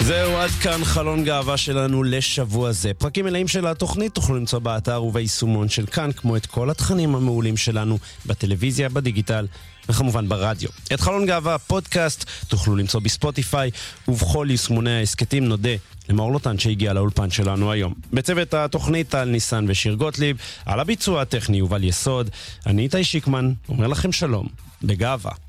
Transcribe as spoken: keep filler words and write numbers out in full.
זהו, עד כאן חלון גאווה שלנו לשבוע זה. פרקים מלאים של התוכנית תוכלו למצוא באתר וביישומון של כאן, כמו את כל התכנים המעולים שלנו בטלוויזיה, בדיגיטל וכמובן ברדיו. את חלון גאווה, פודקאסט, תוכלו למצוא בספוטיפיי ובכל יישומוני העסקתים. נודה למאור לוטן שהגיע לאולפן שלנו היום. בצוות התוכנית על ניסן ושיר גוטליב, על הביצוע הטכני יובל יסוד, אני איתי שיקמן, אומר לכם שלום, בגאווה.